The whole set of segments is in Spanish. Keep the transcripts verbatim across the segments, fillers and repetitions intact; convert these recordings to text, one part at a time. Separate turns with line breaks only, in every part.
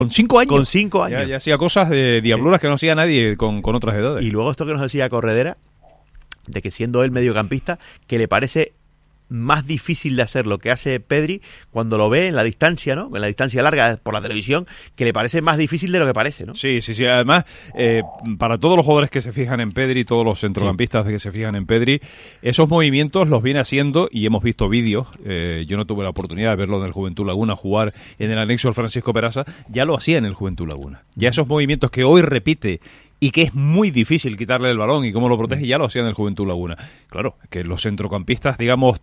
Con cinco años.
Con cinco años.
Ya, ya hacía cosas de diabluras que no hacía nadie con, con otras edades.
Y luego esto que nos decía Corredera, de que siendo él mediocampista, que le parece más difícil de hacer lo que hace Pedri cuando lo ve en la distancia, ¿no? En la distancia larga por la televisión, que le parece más difícil de lo que parece, ¿no?
Sí, sí, sí. Además, eh, para todos los jugadores que se fijan en Pedri, todos los centrocampistas sí. que se fijan en Pedri, esos movimientos los viene haciendo y hemos visto vídeos. Eh, yo no tuve la oportunidad de verlo en el Juventud Laguna, jugar en el anexo del Francisco Peraza, ya lo hacía en el Juventud Laguna. Ya esos movimientos que hoy repite y que es muy difícil quitarle el balón y cómo lo protege, ya lo hacía en el Juventud Laguna. Claro, que los centrocampistas, digamos,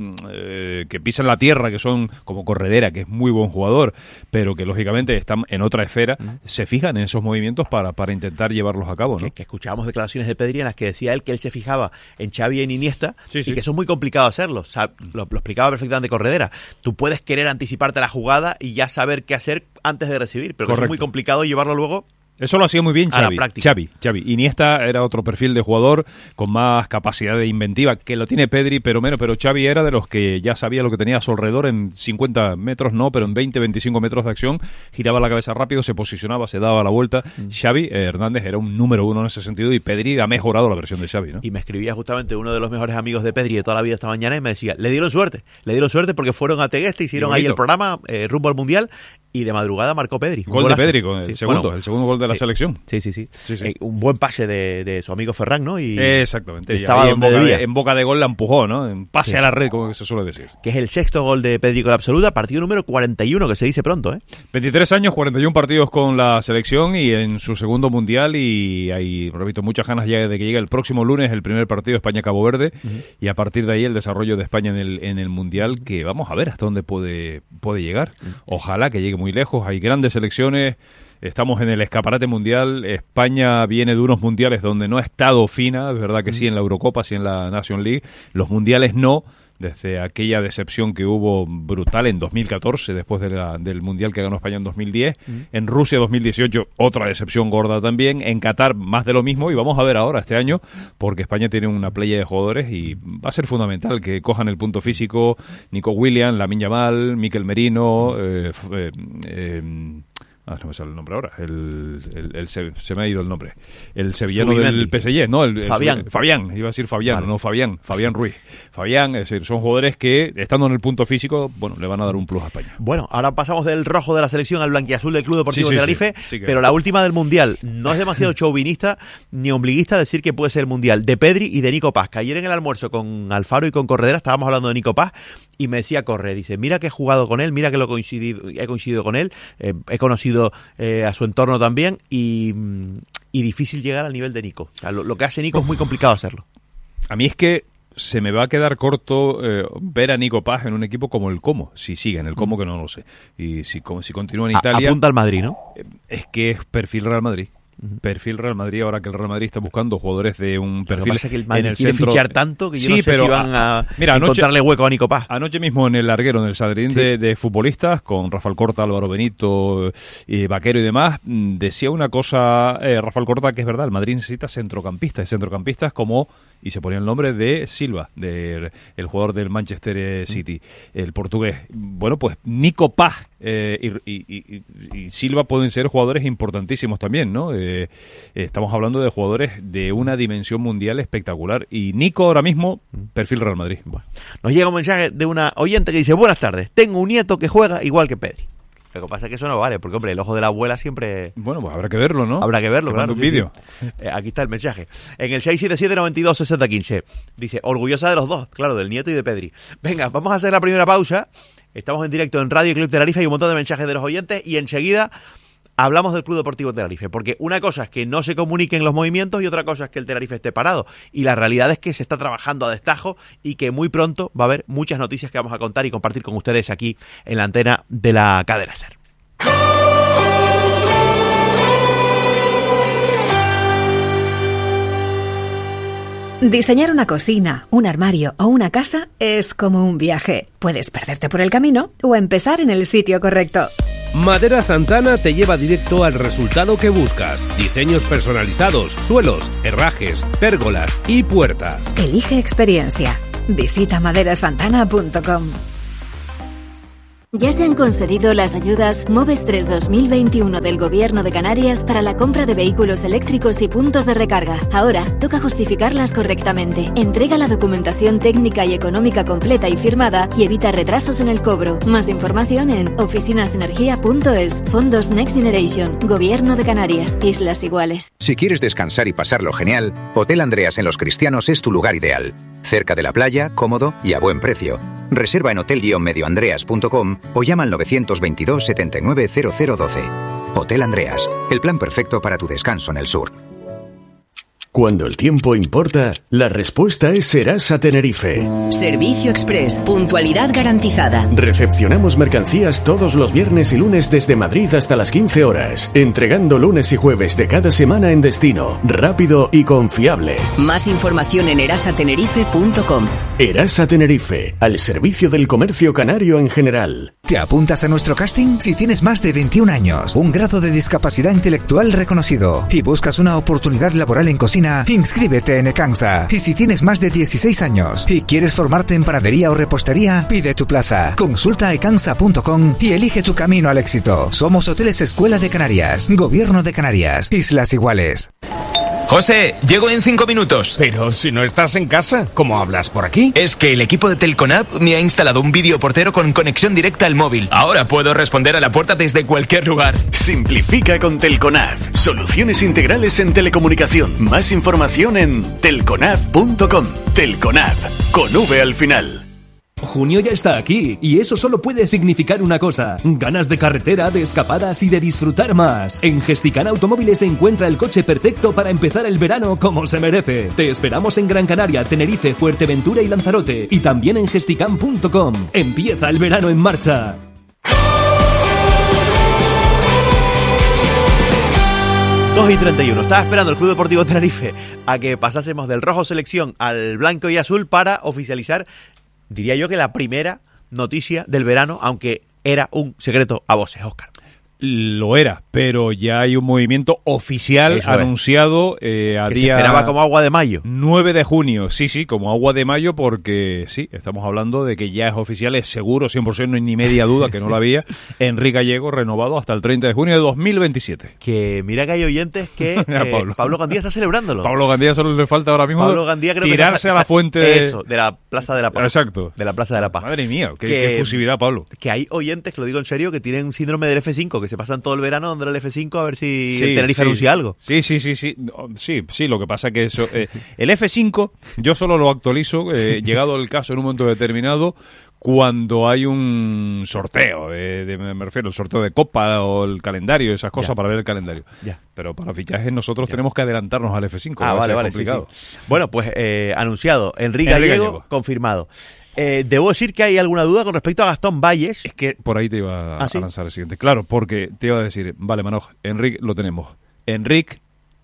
Eh, que pisan la tierra, que son como Corredera, que es muy buen jugador, pero que lógicamente están en otra esfera, uh-huh. se fijan en esos movimientos para, para intentar llevarlos a cabo, ¿no?
Que, que escuchábamos declaraciones de Pedri en las que decía él que él se fijaba en Xavi y en Iniesta
sí, sí.
y que eso es muy complicado hacerlo. O sea, lo, lo explicaba perfectamente Corredera. Tú puedes querer anticiparte a la jugada y ya saber qué hacer antes de recibir, pero que es muy complicado llevarlo luego.
Eso lo hacía muy bien Xavi. Xavi, Xavi. Iniesta era otro perfil de jugador con más capacidad de inventiva, que lo tiene Pedri, pero menos. Pero Xavi era de los que ya sabía lo que tenía a su alrededor en cincuenta metros, no, pero en veinte, veinticinco metros de acción. Giraba la cabeza rápido, se posicionaba, se daba la vuelta. Mm. Xavi eh, Hernández era un número uno en ese sentido y Pedri ha mejorado la versión de Xavi, ¿no?
Y me escribía justamente uno de los mejores amigos de Pedri de toda la vida esta mañana y me decía, le dieron suerte, le dieron suerte porque fueron a Tegueste, hicieron ahí el programa eh, rumbo al Mundial. Y de madrugada marcó Pedri.
Gol de Pedri, con el sí, segundo, bueno, el segundo gol de la
sí,
selección.
Sí, sí, sí. sí, sí. Eh, un buen pase de, de su amigo Ferran, ¿no? Y
exactamente.
Estaba
y
donde
en, boca
debía.
de, en boca de gol la empujó, ¿no? En pase sí. a la red, como se suele decir.
Que es el sexto gol de Pedri con la absoluta, partido número cuarenta y uno, que se dice pronto, ¿eh?
veintitrés años, cuarenta y uno partidos con la selección y en su segundo mundial y hay, repito, muchas ganas ya de que llegue el próximo lunes el primer partido España-Cabo Verde uh-huh. y a partir de ahí el desarrollo de España en el, en el mundial, que vamos a ver hasta dónde puede, puede llegar. Uh-huh. Ojalá que llegue muy lejos, hay grandes selecciones. Estamos en el escaparate mundial. España viene de unos mundiales donde no ha estado fina, es verdad que sí en la Eurocopa, sí en la Nation League. Los mundiales no, desde aquella decepción que hubo brutal en dos mil catorce, después de la, del mundial que ganó España en dos mil diez. Uh-huh. En Rusia dos mil dieciocho, otra decepción gorda también. En Qatar, más de lo mismo. Y vamos a ver ahora este año, porque España tiene una playa de jugadores y va a ser fundamental que cojan el punto físico. Nico Williams, Lamine Yamal, Mikel Merino, eh, eh, eh, Ah, no me sale el nombre ahora. El, el, el, se, se me ha ido el nombre. El sevillano
Subimendi.
del P S G, ¿no? El, el,
Fabián.
Fabián, iba a decir Fabián, vale. no Fabián, Fabián Ruiz. Fabián, es decir, son jugadores que, estando en el punto físico, bueno, le van a dar un plus a España.
Bueno, ahora pasamos del rojo de la selección al blanquiazul del Club Deportivo
sí, sí,
Tenerife,
sí, sí que...
pero la última del Mundial. No es demasiado chauvinista ni ombliguista decir que puede ser el Mundial de Pedri y de Nico Paz. Que ayer en el almuerzo con Alfaro y con Corredera estábamos hablando de Nico Paz y me decía Corre, dice, mira que he jugado con él, mira que lo he coincidido, he coincidido con él, eh, he conocido eh, a su entorno también y, y difícil llegar al nivel de Nico. O sea, lo, lo que hace Nico es muy complicado hacerlo.
A mí es que se me va a quedar corto eh, ver a Nico Paz en un equipo como el Como, si sigue en el Como, que no lo sé. Y si, como, si continúa en Italia...
A, apunta al Madrid, ¿no?
Eh, es que es perfil Real Madrid. Perfil Real Madrid, ahora que el Real Madrid está buscando jugadores de un perfil.
Lo que pasa es que el Madrid
en el
quiere
centro...
fichar tanto que yo
sí,
no sé
pero
si van a
mira,
encontrarle
anoche,
hueco a Nico Paz.
Anoche mismo en el larguero, en el Sadrín
sí.
de, de futbolistas, con Rafael Corta, Álvaro Benito, eh, Vaquero y demás, decía una cosa eh, Rafael Corta, que es verdad, el Madrid necesita centrocampistas, centrocampistas como, y se ponía el nombre de Silva, de, el jugador del Manchester City, mm. el portugués. Bueno, pues Nico Paz eh, y, y, y, y Silva pueden ser jugadores importantísimos también, ¿no? Eh, estamos hablando de jugadores de una dimensión mundial espectacular. Y Nico ahora mismo, perfil Real Madrid.
Bueno, nos llega un mensaje de una oyente que dice, buenas tardes, tengo un nieto que juega igual que Pedri. Lo que pasa es que eso no vale, porque, hombre, el ojo de la abuela siempre...
Bueno, pues habrá que verlo, ¿no?
Habrá que verlo, claro.
Un vídeo.
Sí. Eh, aquí está el mensaje. En el seis siete siete, noventa y dos, sesenta, quince. Dice, orgullosa de los dos, claro, del nieto y de Pedri. Venga, vamos a hacer la primera pausa. Estamos en directo en Radio Club Tenerife, hay un montón de mensajes de los oyentes y enseguida hablamos del Club Deportivo Tenerife, porque una cosa es que no se comuniquen los movimientos y otra cosa es que el Tenerife esté parado. Y la realidad es que se está trabajando a destajo y que muy pronto va a haber muchas noticias que vamos a contar y compartir con ustedes aquí en la antena de la Cadena SER.
Diseñar una cocina, un armario o una casa es como un viaje. Puedes perderte por el camino o empezar en el sitio correcto.
Madera Santana te lleva directo al resultado que buscas. Diseños personalizados, suelos, herrajes, pérgolas y puertas.
Elige experiencia. Visita madera santana punto com.
Ya se han concedido las ayudas MOVES tres dos mil veintiuno del Gobierno de Canarias para la compra de vehículos eléctricos y puntos de recarga. Ahora toca justificarlas correctamente. Entrega la documentación técnica y económica completa y firmada y evita retrasos en el cobro. Más información en oficinasenergia punto es. Fondos Next Generation. Gobierno de Canarias. Islas Iguales.
Si quieres descansar y pasarlo genial, Hotel Andreas en Los Cristianos es tu lugar ideal. Cerca de la playa, cómodo y a buen precio. Reserva en hotel guion medio andreas punto com o llama al nueve dos dos, setenta y nueve, cero cero doce. Hotel Andreas, el plan perfecto para tu descanso en el sur.
Cuando el tiempo importa, la respuesta es Serasa Tenerife.
Servicio Express, puntualidad garantizada.
Recepcionamos mercancías todos los viernes y lunes desde Madrid hasta las quince horas, entregando lunes y jueves de cada semana en destino, rápido y confiable.
Más información en erasa tenerife punto com.
Erasa Tenerife, al servicio del comercio canario en general.
¿Te apuntas a nuestro casting? Si tienes más de veintiún años, un grado de discapacidad intelectual reconocido y buscas una oportunidad laboral en cocina, inscríbete en Ecansa. Y si tienes más de dieciséis años y quieres formarte en panadería o repostería, pide tu plaza. Consulta ecansa punto com y elige tu camino al éxito. Somos Hoteles Escuela de Canarias, Gobierno de Canarias, Islas Iguales.
José, llego en cinco minutos.
Pero si no estás en casa, ¿cómo hablas por aquí?
Es que el equipo de Telconab me ha instalado un videoportero con conexión directa al móvil. Ahora puedo responder a la puerta desde cualquier lugar.
Simplifica con Telconab. Soluciones integrales en telecomunicación. Más información en telconab punto com. Telconab, con V al final.
Junio ya está aquí y eso solo puede significar una cosa: ganas de carretera, de escapadas y de disfrutar más. En Gesticana Automóviles se encuentra el coche perfecto para empezar el verano como se merece. Te esperamos en Gran Canaria, Tenerife, Fuerteventura y Lanzarote, y también en gesticam punto com. Empieza el verano en marcha.
dos y treinta y uno. Estaba esperando el Club Deportivo Tenerife a que pasásemos del rojo selección al blanco y azul para oficializar, diría yo, que la primera noticia del verano, aunque era un secreto a voces, Óscar.
Lo era, pero ya hay un movimiento oficial
Eso
anunciado eh, a
que
día...
se esperaba como agua de mayo.
nueve de junio, sí, sí, como agua de mayo, porque sí, estamos hablando de que ya es oficial, es seguro, cien por ciento, no hay ni media duda que no lo había. Enrique Gallego renovado hasta el treinta de junio de dos mil veintisiete.
Que mira que hay oyentes que eh,
Pablo.
Pablo Gandía está celebrándolo.
Pablo Gandía solo le falta ahora mismo
Pablo Gandía creo
tirarse
que
a la fuente de...
Eso, de la Plaza de la Paz.
Exacto.
De la Plaza de la Paz.
Madre mía, qué,
que,
qué efusividad, Pablo.
Que hay oyentes, que lo digo en serio, que tienen síndrome del F cinco, que se pasan todo el verano dándole el F cinco a ver si
Sí,
el Tenerife
sí.
anuncia algo.
Sí, sí, sí, sí, No, sí, sí, lo que pasa es que eso, eh, el F cinco yo solo lo actualizo, eh, llegado el caso en un momento determinado, cuando hay un sorteo, de, de- me refiero al sorteo de Copa o el calendario, esas cosas
Ya.
para ver el calendario.
Ya.
Pero para fichajes nosotros
Ya.
tenemos que adelantarnos al F cinco.
Ah,
a
vale,
veces
vale,
es
sí,
complicado.
sí. Bueno, pues eh, anunciado, Enrique,
Enrique
Gallego,
Gallego.
confirmado. Eh, debo decir que hay alguna duda con respecto a Gastón Valles.
Es que por ahí te iba
¿Ah, sí?
a lanzar el siguiente. Claro, porque te iba a decir, vale, Manoj, Enrique lo tenemos. Enrique,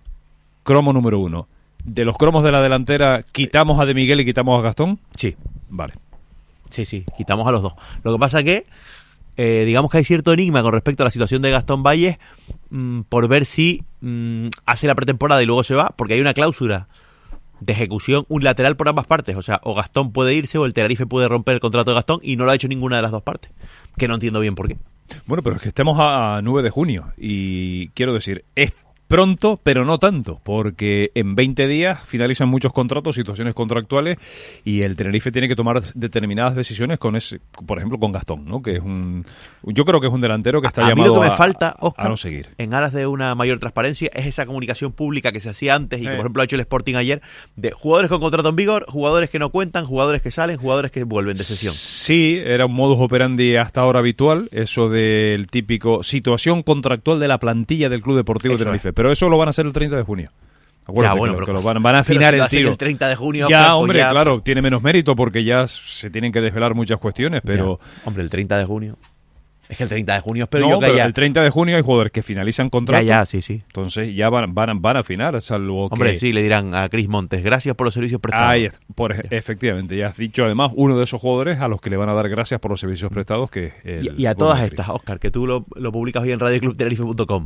cromo número uno. De los cromos de la delantera, ¿quitamos a De Miguel y quitamos a Gastón?
Sí,
Vale.
sí, sí, quitamos a los dos. Lo que pasa que, eh, digamos que hay cierto enigma con respecto a la situación de Gastón Valles, mmm, por ver si mmm, hace la pretemporada y luego se va, porque hay una cláusula de ejecución unilateral por ambas partes. O sea, o Gastón puede irse o el Tenerife puede romper el contrato de Gastón, y no lo ha hecho ninguna de las dos partes. Que no entiendo bien por qué.
Bueno, pero es que estemos a nueve de junio y quiero decir, es pronto, pero no tanto, porque en veinte días finalizan muchos contratos, situaciones contractuales, y el Tenerife tiene que tomar determinadas decisiones con ese, por ejemplo, con Gastón, ¿no? Que es un, yo creo que es un delantero que está
A mí
llamado
lo que me
a,
falta, Óscar,
a no seguir.
en aras de una mayor transparencia, es esa comunicación pública que se hacía antes y que,
Eh.
por ejemplo, ha hecho el Sporting ayer, de jugadores con contrato en vigor, jugadores que no cuentan, jugadores que salen, jugadores que vuelven de sesión.
Sí, era un modus operandi hasta ahora habitual, eso del típico situación contractual de la plantilla del Club Deportivo
Eso
Tenerife, pero eso lo van a hacer el treinta de junio. Acuérdate
Ya, bueno,
que, lo-
pero-
que lo van, van a
pero
afinar
si lo
el
hacen
tiro.
el treinta de junio,
Ya,
Óscar, pues
hombre,
ya-
claro, tiene menos mérito porque ya se tienen que desvelar muchas cuestiones, pero...
Ya. Hombre, el treinta de junio. Es que el treinta de junio espero
no,
yo que
pero
haya...
el treinta de junio hay jugadores que finalizan contrato.
Ya, ya, sí, sí.
Entonces ya van, van, van a afinar, salvo
Hombre,
que...
sí, le dirán a Cris Montes, gracias por los servicios prestados.
Ahí es, por, ej- efectivamente, ya has dicho además uno de esos jugadores a los que le van a dar gracias por los servicios prestados, que el
Y, y a todas
Buen
estas, Óscar, que tú lo, lo publicas hoy en radio club tenerife punto com,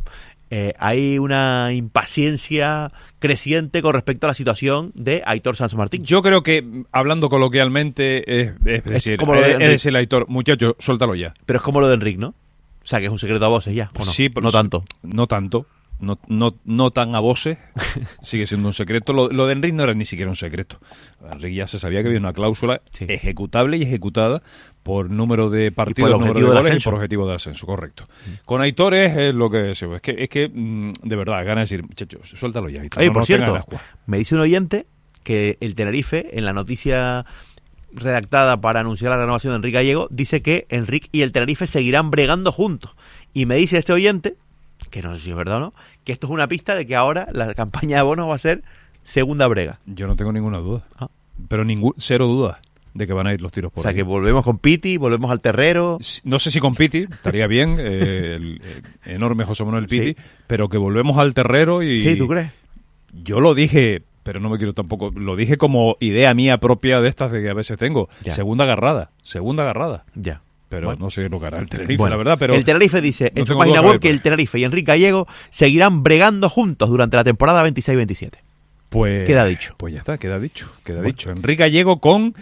eh, hay una impaciencia creciente con respecto a la situación de Aitor Sanz Martín.
Yo creo que, hablando coloquialmente, es, es decir,
es como lo de
es,
Enric.
es decir, Aitor, muchacho, suéltalo ya.
Pero es como lo de Enric, ¿no? O sea, que es un secreto a voces ya, ¿o no?
Sí, pero
no tanto.
No tanto. No, no, no tan a voces, sigue siendo un secreto. Lo, lo de Enric no era ni siquiera un secreto. Enric ya se sabía que había una cláusula sí. ejecutable y ejecutada por número de partidos, número de goles y por objetivo de ascenso, correcto. Mm. Con Aitor es, es lo que es que, es que de verdad, gana decir, muchachos, suéltalo ya. Aitor,
Oye,
no,
por
no
cierto, me dice un oyente que el Tenerife, en la noticia redactada para anunciar la renovación de Enric Gallego, dice que Enric y el Tenerife seguirán bregando juntos. Y me dice este oyente, que no sé si es verdad o no, que esto es una pista de que ahora la campaña de bonos va a ser segunda brega.
Yo no tengo ninguna duda, ah. pero ningún cero duda de que van a ir los tiros por
ahí. O sea,
ahí.
que volvemos con Piti, volvemos al terrero.
No sé si con Piti, estaría bien, eh, el, el enorme José Manuel Piti, sí. pero que volvemos al terrero y...
Sí, ¿tú crees?
Yo lo dije, pero no me quiero tampoco... Lo dije como idea mía propia de estas de que a veces tengo. Ya. Segunda agarrada, segunda agarrada.
Ya.
Pero
bueno.
no sé lo que hará el Tenerife,
bueno,
la verdad. Pero
el Tenerife dice
no
en su página web que el Tenerife y Enric Gallego seguirán bregando juntos durante la temporada veintiséis veintisiete.
Pues
queda dicho.
Pues ya está, queda dicho. Queda bueno. dicho. Enric Gallego con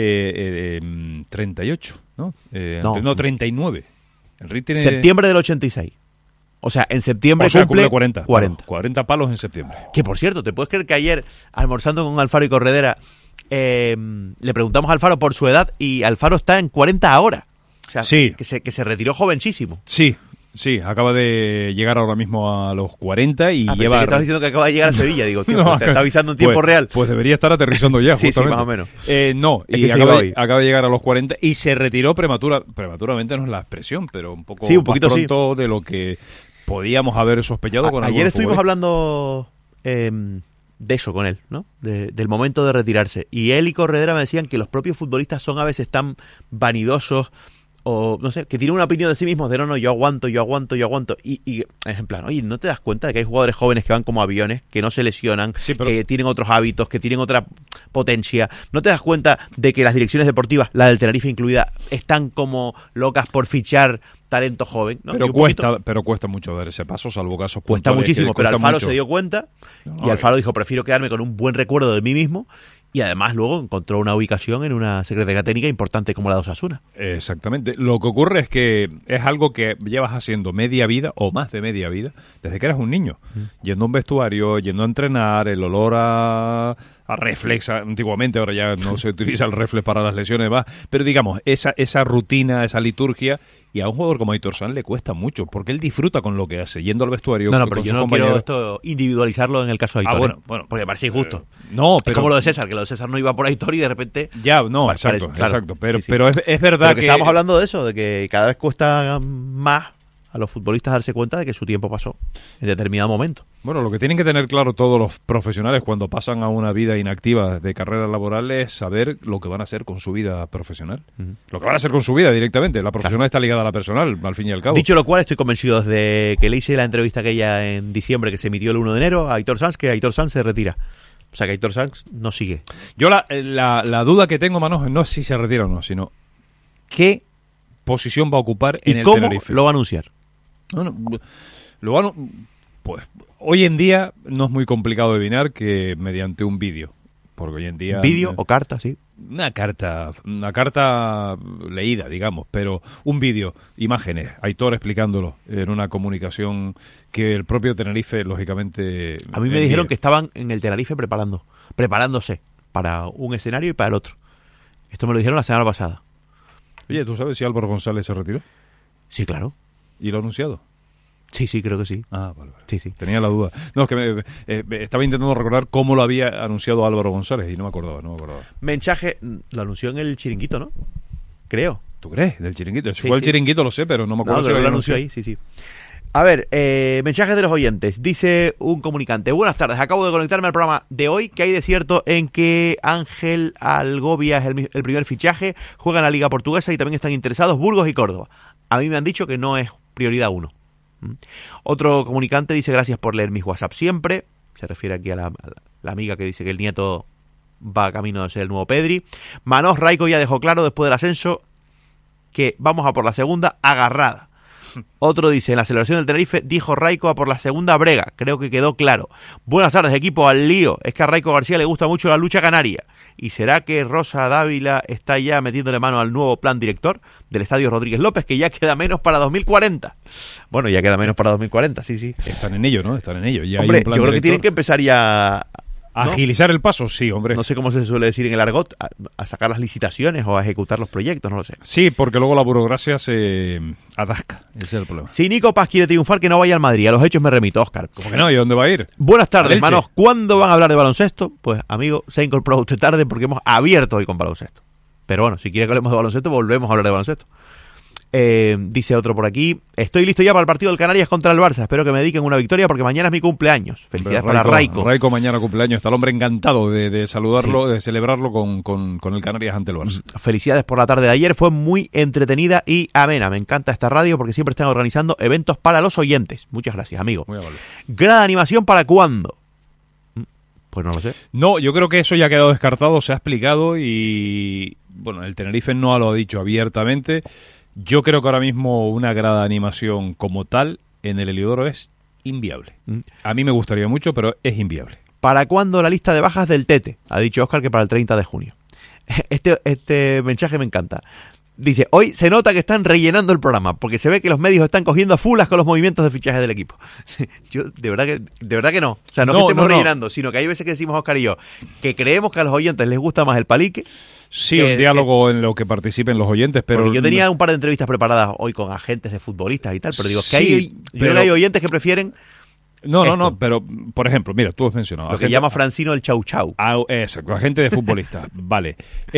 eh, eh, treinta y ocho, ¿no? Eh, no. no, treinta y nueve. Enric tiene...
Septiembre del ochenta y seis. O sea, en septiembre
o sea,
cumple,
cumple cuarenta.
cuarenta.
cuarenta palos en septiembre.
Que por cierto, ¿te puedes creer que ayer, almorzando con Alfaro y Corredera, eh, le preguntamos a Alfaro por su edad y Alfaro está en cuarenta ahora? O sea,
sí.
que se, que se retiró jovencísimo.
Sí, sí, acaba de llegar ahora mismo a los cuarenta y
ah,
lleva...
que estabas diciendo que acaba de llegar a Sevilla, digo, tío, no, te está avisando en tiempo
pues,
real.
Pues debería estar aterrizando ya,
sí,
justamente.
Sí, más o menos.
Eh, no,
es
y
que
acaba, de, acaba de llegar a los cuarenta y se retiró prematura, prematuramente, no es la expresión, pero un poco
sí, un poquito
más pronto
sí.
de lo que podíamos haber sospechado
a,
con
Ayer estuvimos
futbolistas.
hablando... Eh, de eso con él, ¿no? De, del momento de retirarse. Y él y Corredera me decían que los propios futbolistas son a veces tan vanidosos o, no sé, que tienen una opinión de sí mismos de no, no, yo aguanto, yo aguanto, yo aguanto. Y, y es en plan, oye, ¿no te das cuenta de que hay jugadores jóvenes que van como aviones, que no se lesionan, sí, pero... que tienen otros hábitos, que tienen otra potencia? ¿No te das cuenta de que las direcciones deportivas, la del Tenerife incluida, están como locas por fichar talento joven? ¿no?
Pero cuesta poquito... pero cuesta mucho dar ese paso, salvo casos
Cuesta muchísimo, pero Alfaro
mucho.
se dio cuenta
no,
y Alfaro dijo, prefiero quedarme con un buen recuerdo de mí mismo. Y además luego encontró una ubicación en una secretaría técnica importante como la de Osasuna.
Exactamente. Lo que ocurre es que es algo que llevas haciendo media vida o más de media vida desde que eras un niño. Mm. Yendo a un vestuario, yendo a entrenar, el olor a... a reflex, antiguamente, ahora ya no se utiliza el reflex para las lesiones más, pero digamos, esa, esa rutina, esa liturgia, y a un jugador como Aitor Sanz le cuesta mucho, porque él disfruta con lo que hace, yendo al vestuario.
No, no, pero yo no quiero esto individualizarlo en el caso de Aitor.
Ah, bueno,
¿eh?
bueno.
Porque parece injusto.
Eh, no, pero...
Es como lo de César, que lo de César no iba por Aitor y de repente...
Ya, no,
vale,
exacto,
parece, claro.
exacto, pero,
sí, sí.
pero es, es verdad
pero que...
que...
Estábamos hablando de eso, de que cada vez cuesta más a los futbolistas darse cuenta de que su tiempo pasó en determinado momento.
Bueno, lo que tienen que tener claro todos los profesionales cuando pasan a una vida inactiva de carrera laboral es saber lo que van a hacer con su vida profesional. Uh-huh. Lo que van a hacer con su vida directamente. La profesional claro. está ligada a la personal, al fin y al cabo.
Dicho lo cual, estoy convencido desde que le hice la entrevista aquella en diciembre que se emitió el uno de enero a Aitor Sanz, que Aitor Sanz se retira. O sea, que Aitor Sanz no sigue.
Yo la, la, la duda que tengo, Manos, no es si se retira o no, sino qué posición va a ocupar en el Tenerife.
¿Y cómo lo va a anunciar?
No, no, lo van, pues hoy en día no es muy complicado adivinar que mediante un vídeo, porque hoy en día
vídeo o carta, sí,
una carta, una carta leída, digamos, pero un vídeo, imágenes, Aitor explicándolo en una comunicación que el propio Tenerife lógicamente.
A mí me envíe. dijeron que estaban en el Tenerife preparando, preparándose para un escenario y para el otro. Esto me lo dijeron la semana pasada.
Oye, ¿tú sabes si Álvaro González se retiró?
Sí, claro.
¿Y lo ha anunciado?
Sí, sí, creo que sí.
Ah, vale, vale.
Sí, sí.
Tenía la duda. No, es que me, eh, estaba intentando recordar cómo lo había anunciado Álvaro González y no me acordaba, no me acordaba.
Mensaje, lo anunció en el Chiringuito, ¿no? Creo.
¿Tú crees? Del Chiringuito. Si
sí,
fue
sí.
el Chiringuito lo sé, pero no me acuerdo
no,
si
lo anunció ahí, sí, sí. A ver, eh, mensajes de los oyentes. Dice un comunicante. Buenas tardes, acabo de conectarme al programa de hoy. ¿Qué hay de cierto en que Ángel Algovia es el, el primer fichaje? Juega en la Liga Portuguesa y también están interesados Burgos y Córdoba. A mí me han dicho que no es prioridad uno. ¿Mm? Otro comunicante dice gracias por leer mis WhatsApp siempre. Se refiere aquí a la, a la, la amiga que dice que el nieto va camino de ser el nuevo Pedri. Manos Raico ya dejó claro después del ascenso que vamos a por la segunda agarrada. Otro dice, en la celebración del Tenerife dijo Raico a por la segunda brega. Creo que quedó claro. Buenas tardes, equipo, al lío. Es que a Raico García le gusta mucho la lucha canaria. ¿Y será que Rosa Dávila está ya metiéndole mano al nuevo plan director del Estadio Rodríguez López, que ya queda menos para dos mil cuarenta? Bueno, ya queda menos para dos mil cuarenta, sí, sí.
Están en ello, ¿no? Están en ello. Ya
Hombre,
hay un plan
yo creo
director.
que tienen que empezar ya... ¿no?
Agilizar el paso, sí, hombre.
No sé cómo se suele decir en el argot, a, a sacar las licitaciones o a ejecutar los proyectos, no lo sé.
Sí, porque luego la burocracia se atasca, ese es el problema.
Si Nico Paz quiere triunfar, que no vaya al Madrid, a los hechos me remito, Óscar.
¿Cómo que no? ¿Y dónde va a ir?
Buenas tardes,
Elche.
hermanos. ¿Cuándo van a hablar de baloncesto? Pues, amigo, se ha incorporado usted tarde porque hemos abierto hoy con baloncesto. Pero bueno, si quiere que hablemos de baloncesto, volvemos a hablar de baloncesto. Eh, dice otro por aquí, estoy listo ya para el partido del Canarias contra el Barça, espero que me dediquen una victoria porque mañana es mi cumpleaños. Felicidades para Raico.
Raico mañana cumpleaños, está el hombre encantado de, de saludarlo, sí. de celebrarlo con, con, con el Canarias ante el Barça.
Felicidades por la tarde de ayer, fue muy entretenida y amena. Me encanta esta radio porque siempre están organizando eventos para los oyentes. Muchas gracias, amigo.
Muy amable.
¿Gran animación para cuándo? Pues no lo sé.
No, yo creo que eso ya ha quedado descartado, se ha explicado y bueno, el Tenerife no lo ha dicho abiertamente. Yo creo que ahora mismo una grada de animación como tal en el Heliodoro es inviable. A mí me gustaría mucho, pero es inviable.
¿Para cuándo la lista de bajas del Tete? Ha dicho Óscar que para el treinta de junio. Este, este mensaje me encanta. Dice, hoy se nota que están rellenando el programa, porque se ve que los medios están cogiendo a fulas con los movimientos de fichaje del equipo. Yo, de verdad que de verdad que no. O sea, no,
no
que estemos
no, no.
rellenando, sino que hay veces que decimos, Óscar y yo, que creemos que a los oyentes les gusta más el palique.
Sí,
que,
un diálogo que, en lo que participen los oyentes, pero...
Porque yo tenía un par de entrevistas preparadas hoy con agentes de futbolistas y tal, pero digo, que hay,
sí,
yo
pero...
creo que hay oyentes que prefieren...
No,
esto.
no, no, pero, por ejemplo, mira, tú has mencionado...
Lo que gente, llama Francino el chau chau.
Ah, exacto, agente de futbolistas, vale.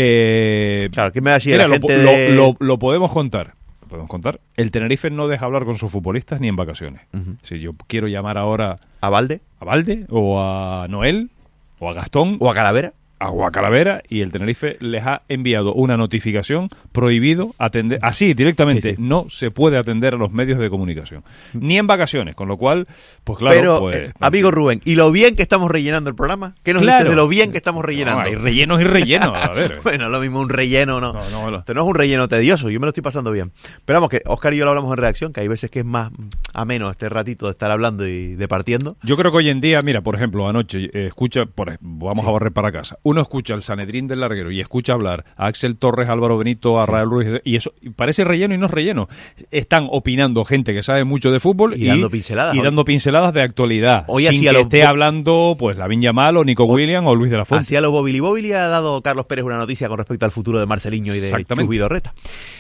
Eh,
claro, ¿qué me va a decir
mira,
la gente
lo,
de...
lo, lo, lo podemos contar. Lo podemos contar. El Tenerife no deja hablar con sus futbolistas ni en vacaciones. Uh-huh. Si yo quiero llamar ahora...
¿A Valde?
A Valde, o a Noel, o a Gastón...
¿O a Calavera?
A Calavera, y el Tenerife les ha enviado una notificación prohibido atender, así directamente, sí, sí. no se puede atender a los medios de comunicación, ni en vacaciones, con lo cual, pues claro,
pero,
pues,
eh, amigo Rubén, ¿y lo bien que estamos rellenando el programa? ¿Qué nos
claro.
dices de lo bien que estamos rellenando?
No, hay rellenos y rellenos, a ver.
Bueno, lo mismo un relleno, no.
No, no, no.
Esto no es un relleno tedioso, yo me lo estoy pasando bien. Pero vamos, que Óscar y yo lo hablamos en redacción, que hay veces que es más ameno este ratito de estar hablando y departiendo.
Yo creo que hoy en día, mira, por ejemplo, anoche, eh, escucha, por, vamos sí. a barrer para casa, uno escucha el Sanedrín del Larguero y escucha hablar a Axel Torres, Álvaro Benito, a sí. Raúl Ruiz, y eso parece relleno y no es relleno. Están opinando gente que sabe mucho de fútbol
y,
y
dando pinceladas,
y dando pinceladas de actualidad,
hoy
sin que
lo...
esté hablando pues Lavín Yamal o Nico Williams o Luis de la Fuente.
Así a lo Bobili Bobili ha dado Carlos Pérez una noticia con respecto al futuro de Marceliño y de Chubidorreta.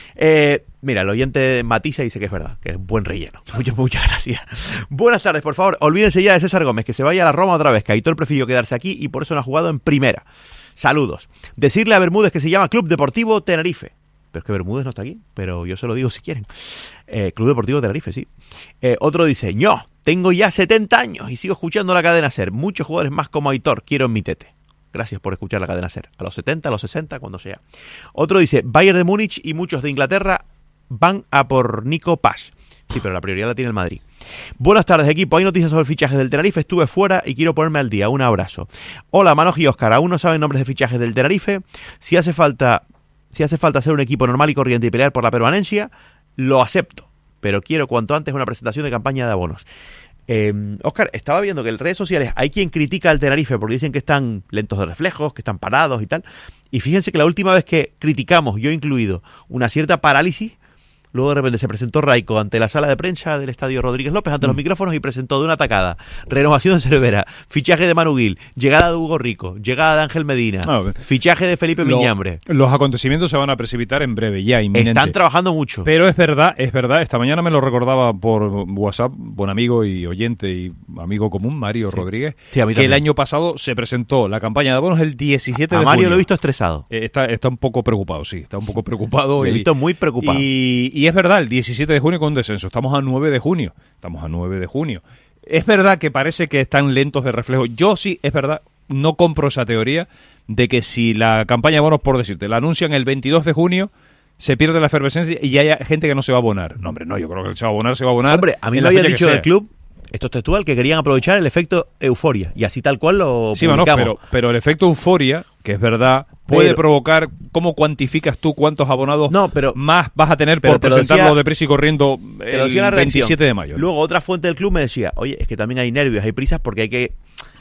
Eh, mira, el oyente matiza y dice que es verdad, que es buen relleno. Muchas, muchas gracias. Buenas tardes, por favor, olvídense ya de César Gómez, que se vaya a la Roma otra vez, que Aitor prefirió quedarse aquí y por eso no ha jugado en primera. Saludos. Decirle a Bermúdez que se llama Club Deportivo Tenerife. Pero es que Bermúdez no está aquí, pero yo se lo digo si quieren. Eh, Club Deportivo Tenerife, sí. Eh, otro dice, yo tengo ya setenta años y sigo escuchando la cadena SER. Muchos jugadores más como Aitor, quiero en mi tete. Gracias por escuchar la cadena SER. A los setenta, a los sesenta, cuando sea. Otro dice, Bayern de Múnich y muchos de Inglaterra van a por Nico Paz. Sí, pero la prioridad la tiene el Madrid. Buenas tardes, equipo. Hay noticias sobre fichajes del Tenerife. Estuve fuera y quiero ponerme al día. Un abrazo. Hola, Manoji y Óscar. ¿Aún no saben nombres de fichajes del Tenerife? Si hace falta, si hace falta ser un equipo normal y corriente y pelear por la permanencia, lo acepto. Pero quiero cuanto antes una presentación de campaña de abonos. Eh, Óscar, estaba viendo que en redes sociales hay quien critica al Tenerife porque dicen que están lentos de reflejos, que están parados y tal. Y fíjense que la última vez que criticamos, yo incluido, una cierta parálisis, luego de repente se presentó Raico ante la sala de prensa del Estadio Rodríguez López, ante mm. los micrófonos, y presentó de una tacada renovación de Cervera, fichaje de Manu Gil, llegada de Hugo Rico, llegada de Ángel Medina, ah, fichaje de Felipe lo, Miñambre.
Los acontecimientos se van a precipitar en breve, ya, inminente.
Están trabajando mucho.
Pero es verdad, es verdad, esta mañana me lo recordaba por WhatsApp, buen amigo y oyente y amigo común, Mario sí. Rodríguez, sí, que el año pasado se presentó la campaña de abonos el diecisiete
a,
de
a Mario
junio.
Lo he visto estresado.
Eh, está, está un poco preocupado, sí, está un poco preocupado.
Lo he
y,
visto muy preocupado.
Y, y es verdad, el diecisiete de junio con descenso, estamos a nueve de junio, estamos a nueve de junio. Es verdad que parece que están lentos de reflejo. Yo sí, es verdad, no compro esa teoría de que si la campaña de abonos, por decirte, la anuncian el veintidós de junio, se pierde la efervescencia y hay gente que no se va a abonar. No, hombre, no, yo creo que se va a abonar, se va a abonar.
Hombre, a mí me habían dicho del club, esto es textual, que querían aprovechar el efecto euforia, y así tal cual lo
sí,
publicamos.
Bueno, pero, pero el efecto euforia, que es verdad, puede
pero,
provocar, ¿cómo cuantificas tú cuántos abonados
no, pero,
más vas a tener por presentarlo deprisa y corriendo el veintisiete de mayo?
Luego otra fuente del club me decía, oye, es que también hay nervios, hay prisas porque hay que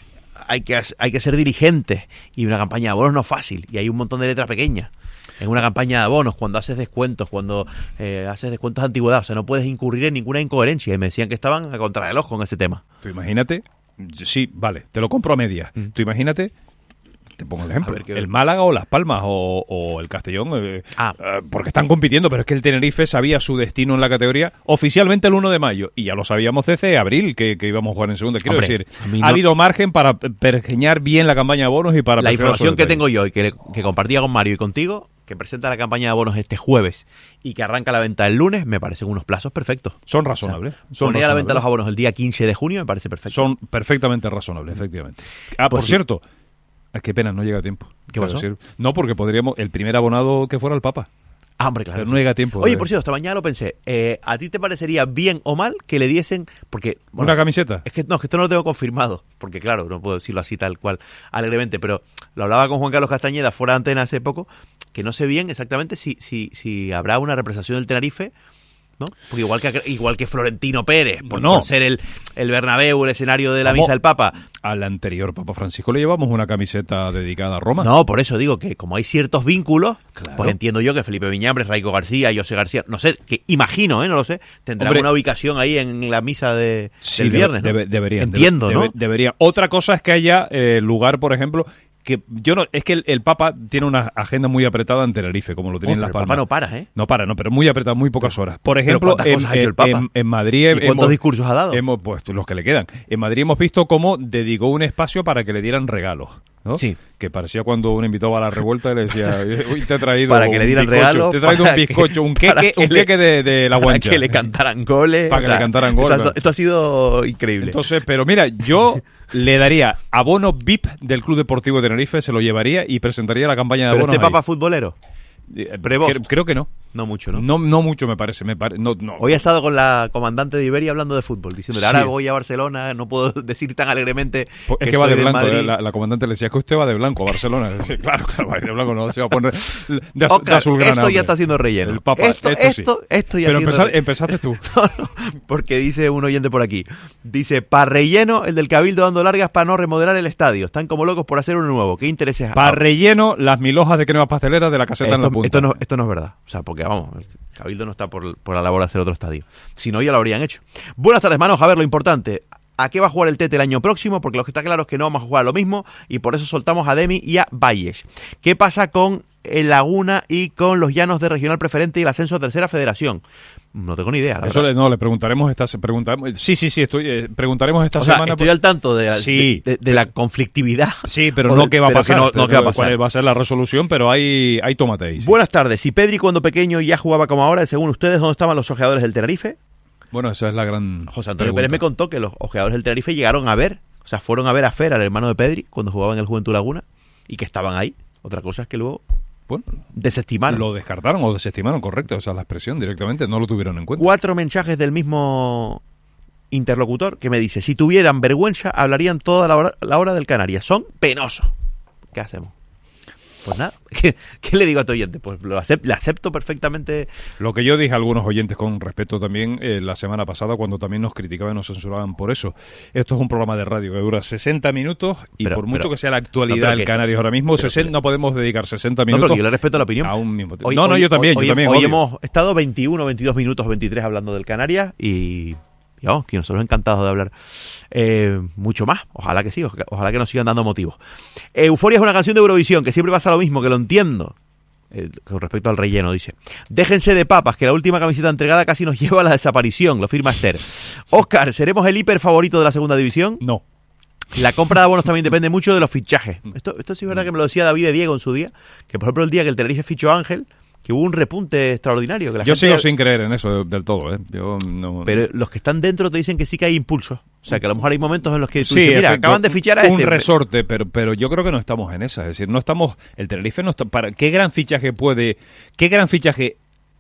hay que hay que ser dirigentes y una campaña de abonos no es fácil y hay un montón de letras pequeñas. En una campaña de abonos, cuando haces descuentos, cuando eh, haces descuentos de antigüedad, o sea, no puedes incurrir en ninguna incoherencia. Y me decían que estaban a contrarreloj con ese tema.
Tú imagínate, sí, vale, te lo compro a medias. Mm. Tú imagínate, te pongo el ejemplo, el Málaga o Las Palmas o, o el Castellón, eh, ah. eh, porque están compitiendo, pero es que el Tenerife sabía su destino en la categoría oficialmente el uno de mayo, y ya lo sabíamos desde abril que, que íbamos a jugar en segunda. Quiero Hombre, decir, no... ha habido margen para pergeñar bien la campaña de abonos y para...
La información que tengo yo y que, que compartía con Mario y contigo, que presenta la campaña de abonos este jueves y que arranca la venta el lunes, me parecen unos plazos perfectos.
Son razonables.
O sea, son poner razonables. A la venta los abonos el día quince de junio me parece perfecto.
Son perfectamente razonables, efectivamente. Ah, pues por sí. cierto, qué pena, no llega a tiempo.
¿Qué pasó?
Decir, no, porque podríamos, el primer abonado que fuera el Papa.
Ah, hombre, claro.
Pero no llega a tiempo.
Oye, por cierto, esta mañana lo pensé. Eh, ¿A ti te parecería bien o mal que le diesen... porque bueno,
¿una camiseta?
Es que no, es que esto no lo tengo confirmado. Porque claro, no puedo decirlo así tal cual, alegremente. Pero lo hablaba con Juan Carlos Castañeda fuera de antena hace poco, que no sé bien exactamente si, si, si habrá una representación del Tenerife, ¿no? Porque igual que igual que Florentino Pérez, por, no. por ser el, el Bernabéu, el escenario de la
Vamos,
misa del Papa.
Al anterior Papa Francisco le llevamos una camiseta dedicada a Roma.
No, por eso digo que como hay ciertos vínculos, claro. pues entiendo yo que Felipe Viñambres, Raico García, José García, no sé, que imagino, ¿eh? no lo sé, tendrán Hombre, una ubicación ahí en la misa de,
sí,
del viernes,
debe,
¿no?
Deberían.
Entiendo,
debe,
¿no?
Debería. Otra cosa es que haya eh, lugar, por ejemplo... que yo no es que el, el Papa tiene una agenda muy apretada en Tenerife, como lo tiene
oh,
en Las Palmas.
El Papa no para, ¿eh?
No para, no, pero muy apretado, muy pocas horas. Por ejemplo,
en,
ha hecho el Papa? En, en Madrid...
¿Y cuántos
hemos,
discursos ha dado?
Hemos puesto los que le quedan. En Madrid hemos visto cómo dedicó un espacio para que le dieran regalos, ¿no?
Sí.
Que parecía cuando uno invitaba a la revuelta y le decía, uy, te he traído
para que le dieran regalos,
te he traído un bizcocho, un queque, un queque de, de la guancha.
Para que le cantaran goles.
Para que o sea, le cantaran goles.
Esto, esto ha sido increíble.
Entonces, pero mira, yo... le daría abono V I P del Club Deportivo de Tenerife, se lo llevaría y presentaría la campaña de
¿Pero
abonos
este Papa
ahí.
futbolero?
Creo, creo que no.
No mucho, ¿no?
No, no mucho me parece. Me pare, no, no.
Hoy he estado con la comandante de Iberia hablando de fútbol, diciéndole, sí. ahora voy a Barcelona, no puedo decir tan alegremente
pues
que
es que va de blanco.
de
la, la comandante le decía, es que usted va de blanco a Barcelona. Claro, claro, va de blanco, no se va a poner de, az,
Oscar,
de azulgrana.
Esto ya está siendo relleno.
El Papa,
esto,
esto,
esto,
sí.
esto ya
Pero
empezá,
re... empezaste tú.
no, no, porque dice un oyente por aquí, dice, para relleno, el del Cabildo dando largas para no remodelar el estadio. Están como locos por hacer uno nuevo. ¿Qué intereses?
Para relleno, las mil hojas de crema pastelera de la caseta
esto,
en la punta.
Esto no, esto no es verdad. O sea, porque vamos, el Cabildo no está por, por la labor de hacer otro estadio. Si no, ya lo habrían hecho. Buenas tardes, manos. A ver, lo importante. ¿A qué va a jugar el Tete el año próximo? Porque lo que está claro es que no vamos a jugar a lo mismo y por eso soltamos a Demi y a Valles. ¿Qué pasa con el Laguna y con los Llanos de Regional Preferente y el ascenso a Tercera Federación? No tengo ni idea.
Eso le, no, le preguntaremos esta preguntaremos, Sí, sí, sí, estoy, eh, preguntaremos esta
o sea,
semana.
Estoy por... al tanto de,
sí,
de, de, de la conflictividad.
Sí, pero no qué va a pasar.
No, no qué va a pasar.
Cuál va a ser la resolución, pero hay, hay tomate ahí. Sí.
Buenas tardes. Si Pedri cuando pequeño ya jugaba como ahora, según ustedes, ¿dónde estaban los ojeadores del Tenerife?
Bueno, esa es la gran
José Antonio pregunta. Pérez me contó que los ojeadores del Tenerife llegaron a ver, o sea, fueron a ver a Fer, al hermano de Pedri, cuando jugaba en el Juventud Laguna, y que estaban ahí. Otra cosa es que luego... Bueno, desestimaron.
Lo descartaron o desestimaron, correcto. O sea, la expresión directamente no lo tuvieron en cuenta.
Cuatro mensajes del mismo interlocutor que me dice, si tuvieran vergüenza, hablarían toda la hora, la hora del Canarias. Son penosos. ¿Qué hacemos? Pues nada, ¿qué, qué le digo a tu oyente? Pues lo acepto, le acepto perfectamente.
Lo que yo dije a algunos oyentes con respeto también eh, la semana pasada, cuando también nos criticaban y nos censuraban por eso. Esto es un programa de radio que dura sesenta minutos y pero, por mucho pero, que sea la actualidad del no, Canarias ahora mismo, pero, sesenta, pero, no podemos dedicar sesenta minutos.
No, pero yo le respeto la opinión.
A un mismo
hoy,
no, no,
hoy,
yo también.
Hoy,
yo también
hoy, hoy hemos estado veintiuno, veintidós minutos, veintitrés hablando del Canarias y... Y vamos, que nosotros encantados de hablar eh, mucho más. Ojalá que sí, ojalá que nos sigan dando motivos. Eh, Euforia es una canción de Eurovisión, que siempre pasa lo mismo, que lo entiendo. Eh, con respecto al relleno, dice. Déjense de papas, que la última camiseta entregada casi nos lleva a la desaparición, lo firma Esther. Óscar, ¿seremos el hiper favorito de la segunda división?
No.
La compra de abonos también depende mucho de los fichajes. Esto, esto sí es verdad que me lo decía David de Diego en su día, que por ejemplo el día que el Tenerife fichó a Ángel, que hubo un repunte extraordinario. Que la
Yo
gente...
sigo sin creer en eso del todo, ¿eh? Yo no...
Pero los que están dentro te dicen que sí que hay impulsos. O sea, que a lo mejor hay momentos en los que tú
sí,
dices, mira,
efecto,
acaban de fichar a
un
este.
Un resorte, pero pero yo creo que no estamos en esa. Es decir, no estamos... El Tenerife no está... Para, ¿qué gran fichaje puede... ¿Qué gran fichaje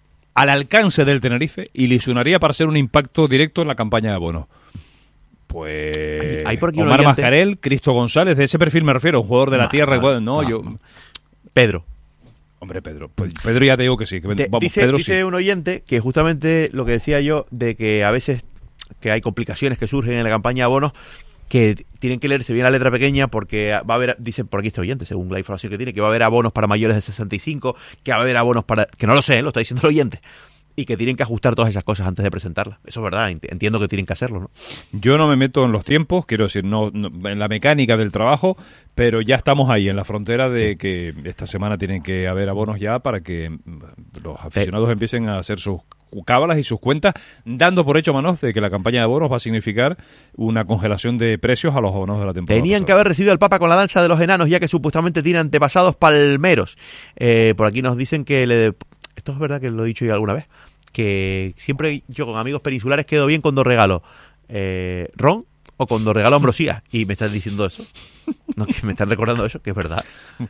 al alcance del Tenerife ilusionaría para hacer un impacto directo en la campaña de abonos? Pues...
Hay por aquí
Omar
oyente...
Mascarel, Cristo González, de ese perfil me refiero, un jugador de no, la tierra. No, no, yo...
No. Pedro.
Hombre, Pedro. Pues Pedro ya te digo que sí. Que,
De,
vamos,
dice
Pedro
dice
sí.
un oyente que justamente lo que decía yo, de que a veces que hay complicaciones que surgen en la campaña de abonos, que tienen que leerse bien la letra pequeña porque va a haber, dicen por aquí este oyente, según la información que tiene, que va a haber abonos para mayores de sesenta y cinco, que va a haber abonos para... que no lo sé, ¿eh? Lo está diciendo el oyente. Y que tienen que ajustar todas esas cosas antes de presentarlas. Eso es verdad, entiendo que tienen que hacerlo, ¿no?
Yo no me meto en los tiempos, quiero decir, no, no en la mecánica del trabajo, pero ya estamos ahí, en la frontera de que esta semana tienen que haber abonos ya para que los aficionados sí. empiecen a hacer sus cábalas y sus cuentas, dando por hecho, Manos, de que la campaña de abonos va a significar una congelación de precios a los abonos de la temporada
Tenían
pasada.
que haber recibido al Papa con la danza de los enanos, ya que supuestamente tiene antepasados palmeros. Eh, por aquí nos dicen que le... Esto es verdad que lo he dicho yo alguna vez, que siempre yo con amigos peninsulares quedo bien cuando regalo eh, ron o cuando regalo ambrosía. Y me están diciendo eso. No, que me están recordando eso, que es verdad.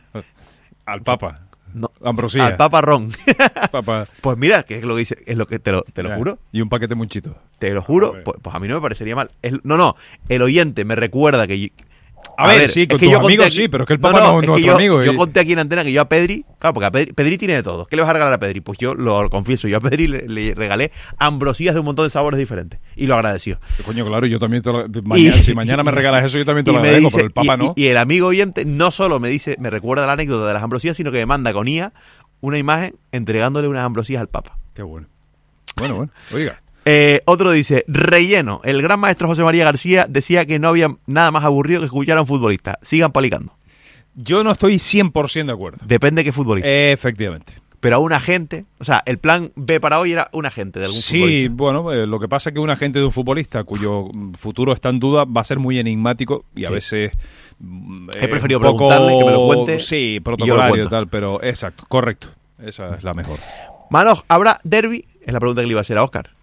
Al Papa.
No,
ambrosía.
Al Papa ron.
Papa.
Pues mira, que es lo que dice, es lo que te lo, te lo
Ya.
juro.
Y un paquete muchito.
Te lo juro, pues, pues a mí no me parecería mal. Es, no, no, el oyente me recuerda que... Yo,
A, a ver, ver, sí, con
es que
tus
yo
amigos
aquí,
sí, pero es que el Papa
no,
no,
no
es
es
nuestro
yo,
amigo.
Yo
y...
conté aquí en antena que yo a Pedri, claro, porque a Pedri, Pedri tiene de todo. ¿Qué le vas a regalar a Pedri? Pues yo lo confieso, yo a Pedri le, le regalé ambrosías de un montón de sabores diferentes y lo agradeció.
Coño, claro, yo también te lo, mañana, y, si mañana me regalas eso, yo también te lo agradezco, dice, pero el Papa
y,
no.
Y, y el amigo oyente no solo me dice, me recuerda la anécdota de las ambrosías, sino que me manda con I A una imagen entregándole unas ambrosías al Papa.
Qué bueno. Bueno, bueno, oiga.
Eh, otro dice, relleno. El gran maestro José María García decía que no había nada más aburrido que escuchar a un futbolista. Sigan palicando.
Yo no estoy cien por ciento de acuerdo.
Depende de qué futbolista.
Eh, efectivamente.
Pero a un agente, o sea, el plan B para hoy era un agente de algún
sí,
futbolista.
Sí, bueno, eh, lo que pasa es que un agente de un futbolista cuyo futuro está en duda va a ser muy enigmático y a
sí.
veces...
He preferido eh, preguntarle que me lo cuente.
Sí, protocolario y tal, pero exacto, correcto. Esa es la mejor.
Manos, ¿habrá derbi? Es la pregunta que le iba a hacer a Óscar.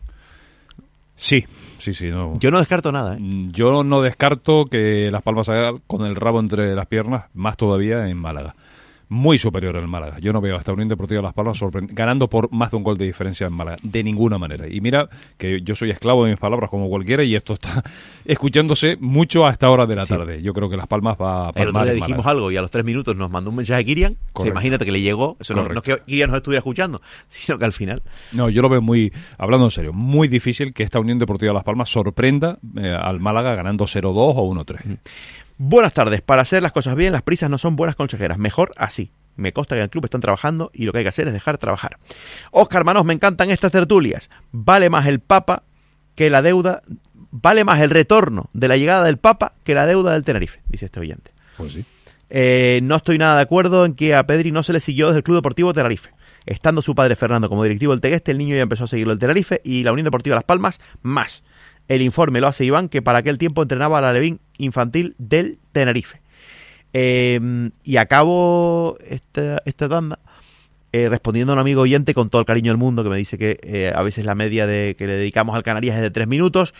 Sí, sí, sí. No.
Yo no descarto nada, ¿eh?
Yo no descarto que Las Palmas haga con el rabo entre las piernas, más todavía en Málaga. Muy superior al Málaga. Yo no veo hasta Unión Deportiva Las Palmas ganando por más de un gol de diferencia en Málaga. De ninguna manera. Y mira que yo soy esclavo de mis palabras como cualquiera y esto está escuchándose mucho a esta hora de la tarde. Sí. Yo creo que Las Palmas va a palmar.
El otro día
en
dijimos
Málaga.
algo y a los tres minutos nos mandó un mensaje a Kirian. O sea, imagínate que le llegó. Eso no, no es que Kirian nos estuviera escuchando, sino que al final...
No, yo lo veo muy, hablando en serio, muy difícil que esta Unión Deportiva Las Palmas sorprenda eh, al Málaga ganando cero dos o uno tres.
Buenas tardes. Para hacer las cosas bien, las prisas no son buenas consejeras. Mejor así. Me consta que en el club están trabajando y lo que hay que hacer es dejar trabajar. Óscar Manos, me encantan estas tertulias. Vale más el Papa que la deuda, vale más el retorno de la llegada del Papa que la deuda del Tenerife, dice este oyente.
Pues sí.
Eh, no estoy nada de acuerdo en que a Pedri no se le siguió desde el Club Deportivo Tenerife. Estando su padre Fernando como directivo del Tegueste, el niño ya empezó a seguirlo el Tenerife y la Unión Deportiva Las Palmas más. El informe lo hace Iván, que para aquel tiempo entrenaba a la Alevín infantil del Tenerife. Eh, y acabo esta, esta tanda eh, respondiendo a un amigo oyente con todo el cariño del mundo que me dice que eh, a veces la media de que le dedicamos al Canarias es de tres minutos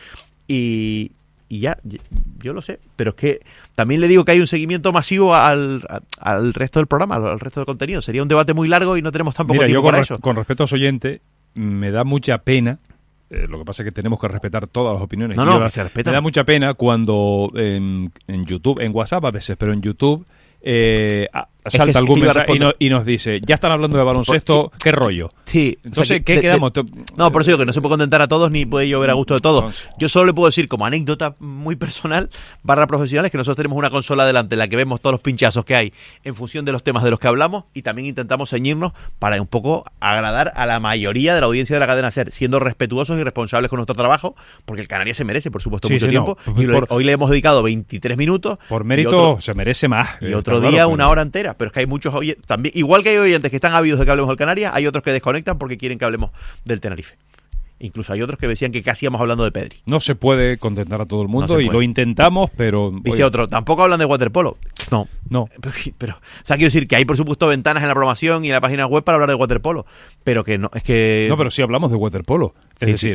y, y ya, yo lo sé, pero es que también le digo que hay un seguimiento masivo al, al, al resto del programa, al resto del contenido. Sería un debate muy largo y no tenemos tampoco
Mira,
tiempo
yo con
para
re-
eso.
Con respecto a su oyente, me da mucha pena. Eh, lo que pasa es que tenemos que respetar todas las opiniones.
No, no,
la,
se respeta.
Me da mucha pena cuando en, en YouTube, en WhatsApp a veces, pero en YouTube eh, a, salta
es que,
algún
es que
mensaje y, no, y nos dice, ya están hablando de baloncesto, ¿qué rollo?
Sí.
Entonces,
o sea, que
¿qué
de,
quedamos?
De, no, por eso digo que no se puede contentar a todos ni puede llover a gusto de todos.
Entonces,
yo solo le puedo decir como anécdota muy personal, barra profesional, es que nosotros tenemos una consola delante en la que vemos todos los pinchazos que hay en función de los temas de los que hablamos y también intentamos ceñirnos para un poco agradar a la mayoría de la audiencia de la cadena SER, siendo respetuosos y responsables con nuestro trabajo, porque el Canarias se merece, por supuesto,
sí,
mucho
sí,
tiempo.
No.
Y
Por,
hoy le hemos dedicado veintitrés minutos.
Por mérito
otro,
se merece más.
Y otro día claro, una pero... hora entera. Pero es que hay muchos oyentes, también, igual que hay oyentes que están ávidos de que hablemos del Canarias, hay otros que desconectan porque quieren que hablemos del Tenerife. Incluso hay otros que decían que casi íbamos hablando de Pedri.
No se puede contentar a todo el mundo
no
y lo intentamos, pero...
Dice oye, otro, tampoco hablan de waterpolo. No.
No.
Pero, pero, o sea, quiero decir que hay, por supuesto, ventanas en la programación y en la página web para hablar de waterpolo. Pero que no, es que...
No, pero sí hablamos de waterpolo. Es
sí,
decir...
Sí.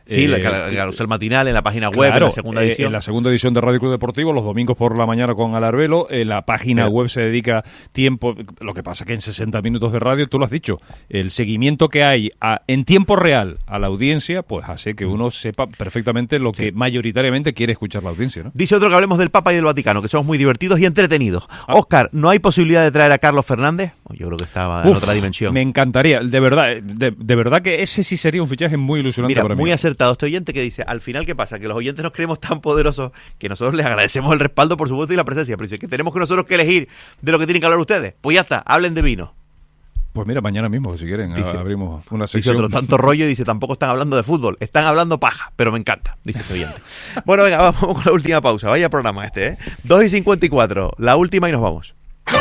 Sí,
eh,
la, el carrusel matinal en la página web,
claro,
en la segunda edición.
Eh, en la segunda edición de Radio Club Deportivo, los domingos por la mañana con Alarbelo. En la página
Pero,
web se dedica tiempo. Lo que pasa que en sesenta minutos de radio, tú lo has dicho, el seguimiento que hay a, en tiempo real a la audiencia, pues hace que uno sepa perfectamente lo que sí. mayoritariamente quiere escuchar la audiencia, ¿no?
Dice otro que hablemos del Papa y del Vaticano, que somos muy divertidos y entretenidos. Ah. Óscar, ¿no hay posibilidad de traer a Carlos Fernández? Yo creo que estaba en Uf, otra dimensión.
Me encantaría, de verdad, de, de verdad que ese sí sería un fichaje muy ilusionante.
Mira,
para mí.
Muy acertado este oyente que dice, al final, ¿qué pasa? Que los oyentes nos creemos tan poderosos que nosotros les agradecemos el respaldo, por supuesto, y la presencia. Pero dice que tenemos que nosotros que elegir de lo que tienen que hablar ustedes. Pues ya está, hablen de vino.
Pues mira, mañana mismo, si quieren, dice, abrimos una
Dice
sección.
otro, tanto rollo, y dice, tampoco están hablando de fútbol, están hablando paja, pero me encanta, dice este oyente. Bueno, venga, vamos con la última pausa. Vaya programa este, ¿eh? dos y cincuenta y cuatro, la última y nos vamos.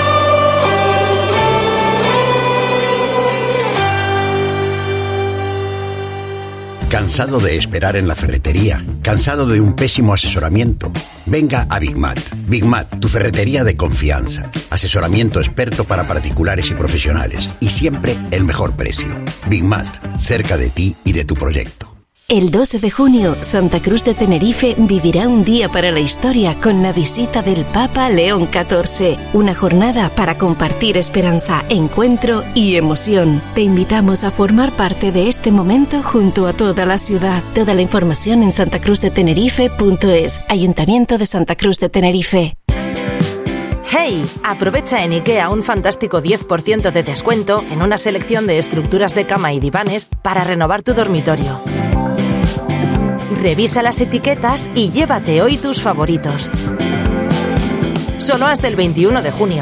¿Cansado de esperar en la ferretería? ¿Cansado de un pésimo asesoramiento? Venga a Big Mat. Big Mat, tu ferretería de confianza. Asesoramiento experto para particulares y profesionales. Y siempre el mejor precio. Big Mat, cerca de ti y de tu proyecto.
El doce de junio, Santa Cruz de Tenerife vivirá un día para la historia con la visita del Papa León catorce. Una jornada para compartir esperanza, encuentro y emoción. Te invitamos a formar parte de este momento junto a toda la ciudad. Toda la información en santacruz de tenerife punto es. Ayuntamiento de Santa Cruz de Tenerife.
¡Hey! Aprovecha en IKEA un fantástico diez por ciento de descuento en una selección de estructuras de cama y divanes para renovar tu dormitorio. Revisa las etiquetas y llévate hoy tus favoritos. Solo hasta el veintiuno de junio.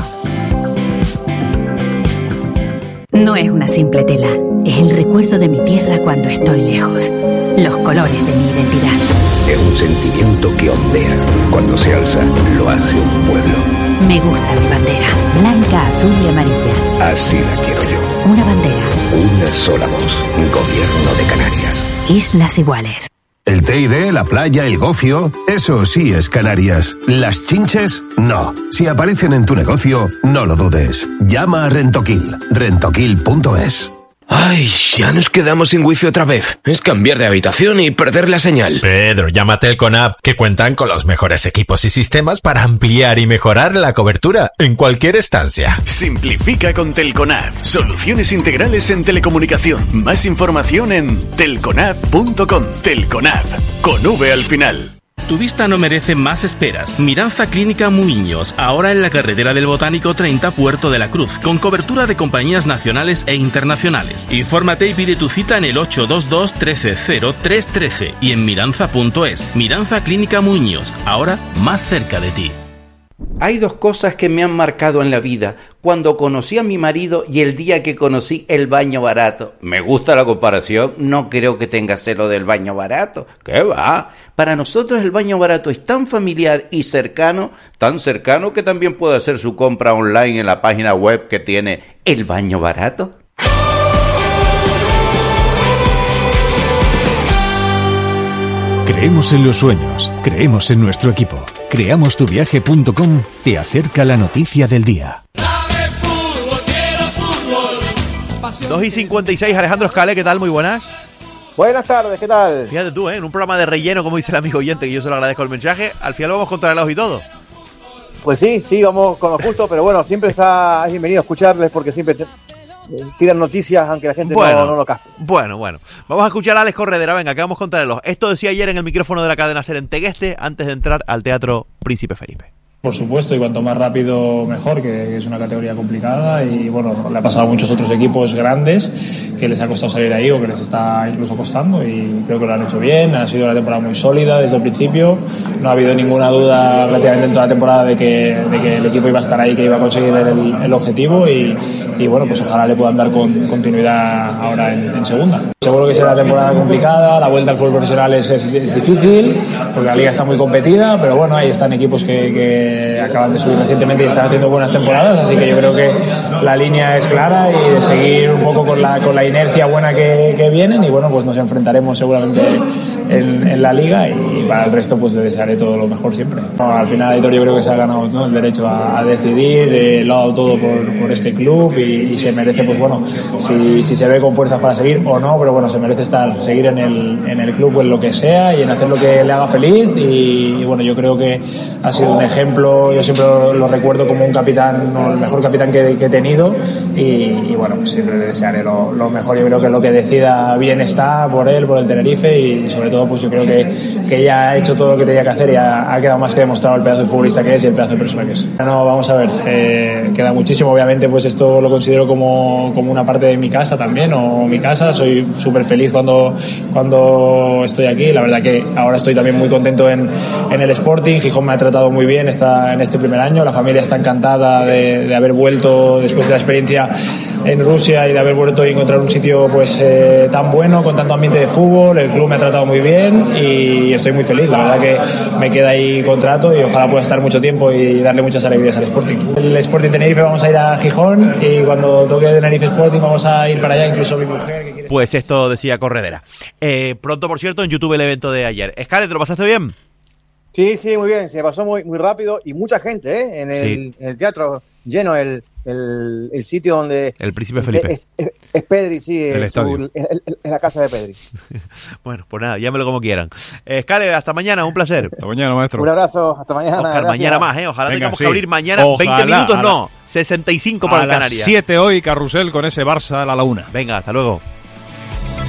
No es una simple tela, es el recuerdo de mi tierra cuando estoy lejos. Los colores de mi identidad.
Es un sentimiento que ondea. Cuando se alza, lo hace un pueblo.
Me gusta mi bandera, blanca, azul y amarilla.
Así la quiero yo.
Una bandera.
Una sola voz. Gobierno de Canarias.
Islas iguales.
El T I D, la playa, el gofio, eso sí es Canarias. Las chinches, no. Si aparecen en tu negocio, no lo dudes. Llama a Rentoquil. Rentoquil punto es.
Ay, ya nos quedamos sin wifi otra vez. Es cambiar de habitación y perder la señal.
Pedro, llámate el Conab, que cuentan con los mejores equipos y sistemas para ampliar y mejorar la cobertura en cualquier estancia.
Simplifica con Telconab. Soluciones integrales en telecomunicación. Más información en telconab punto com. Telconab, con V al final.
Tu vista no merece más esperas. Miranza Clínica Muiños, ahora en la carretera del Botánico treinta, Puerto de la Cruz, con cobertura de compañías nacionales e internacionales. Infórmate y pide tu cita en el ocho dos dos, uno tres cero, tres uno tres y en miranza punto es. Miranza Clínica Muiños, ahora más cerca de ti.
Hay dos cosas que me han marcado en la vida. Cuando conocí a mi marido y el día que conocí el baño barato. Me gusta la comparación, no creo que tenga celo del baño barato. ¿Qué va? Para nosotros el baño barato es tan familiar y cercano, tan cercano que también puede hacer su compra online en la página web que tiene El Baño Barato.
Creemos en los sueños, creemos en nuestro equipo. creamos tu viaje punto com te acerca la noticia del día.
dos y cincuenta y seis, Alejandro Escale, ¿qué tal? Muy buenas.
Buenas tardes, ¿qué tal?
Fíjate tú, ¿eh? En un programa de relleno, como dice el amigo oyente, que yo se lo agradezco el mensaje, al final lo vamos contra el ojo y todo.
Pues sí, sí, vamos con lo justo, pero bueno, siempre está es bienvenido a escucharles porque siempre te, tiran noticias aunque la gente bueno, no, no lo capte.
Bueno, bueno. Vamos a escuchar a Alex Corredera, venga, que vamos contra el ojo. Esto decía ayer en el micrófono de la cadena SER en Tegueste, antes de entrar al Teatro Príncipe Felipe.
Por supuesto, y cuanto más rápido mejor, que es una categoría complicada y bueno, le ha pasado a muchos otros equipos grandes que les ha costado salir ahí o que les está incluso costando y creo que lo han hecho bien, ha sido una temporada muy sólida desde el principio, no ha habido ninguna duda relativamente en toda la temporada de que, de que el equipo iba a estar ahí, que iba a conseguir el, el objetivo y, y bueno, pues ojalá le puedan dar con, continuidad ahora en, en segunda. Seguro que será una temporada complicada, la vuelta al fútbol profesional es, es, es difícil porque la liga está muy competida, pero bueno, ahí están equipos que, que acaban de subir recientemente y están haciendo buenas temporadas, así que yo creo que la línea es clara y de seguir un poco con la, con la inercia buena que, que vienen y bueno, pues nos enfrentaremos seguramente en, en la liga y para el resto pues le desearé todo lo mejor siempre. No, al final Aitor yo creo que se ha ganado, ¿no?, el derecho a, a decidir, eh, lo ha dado todo por, por este club y, y se merece, pues bueno, si, si se ve con fuerzas para seguir o no, pero bueno, se merece estar, seguir en el, en el club o en lo que sea y en hacer lo que le haga feliz y, y bueno, yo creo que ha sido un ejemplo, yo siempre lo, lo recuerdo como un capitán, o el mejor capitán que, que he tenido y, y bueno, pues siempre le desearé lo, lo mejor. Yo creo que lo que decida bien está por él, por el Tenerife y sobre todo pues yo creo que, que ya ha hecho todo lo que tenía que hacer y ha, ha quedado más que demostrado el pedazo de futbolista que es y el pedazo de persona que es. No, vamos a ver, eh, queda muchísimo, obviamente pues esto lo considero como, como una parte de mi casa también o mi casa, soy súper feliz cuando, cuando estoy aquí, la verdad que ahora estoy también muy contento en, en el Sporting, Gijón me ha tratado muy bien está en este primer año, la familia está encantada de, de haber vuelto después de la experiencia en Rusia y de haber vuelto y encontrar un sitio pues eh, tan bueno, con tanto ambiente de fútbol, el club me ha tratado muy bien y estoy muy feliz, la verdad que me queda ahí contrato y ojalá pueda estar mucho tiempo y darle muchas alegrías al Sporting. El Sporting Tenerife vamos a ir a Gijón y cuando toque Tenerife Sporting vamos a ir para allá, incluso mi mujer que quiere...
Pues esto decía Corredera. Eh, pronto, por cierto, en YouTube el evento de ayer. Escale, ¿te lo pasaste bien?
Sí, sí, muy bien, se pasó muy muy rápido y mucha gente ¿eh? en, el, sí. en el teatro lleno, el, el, el sitio donde...
El Príncipe Felipe.
Es, es, es Pedri, sí,
el
es, su, es, es la casa de Pedri.
Bueno, pues nada, llámelo como quieran. Escale, hasta mañana, un placer.
Hasta mañana, maestro.
Un abrazo, hasta mañana.
Oscar,
gracias.
mañana más, ¿eh? Ojalá
Venga,
tengamos
sí.
que abrir mañana
Ojalá,
veinte minutos,
la,
no, sesenta y cinco para
a
el
las
Canarias.
siete hoy, Carrusel con ese Barça a la una.
Venga, hasta luego.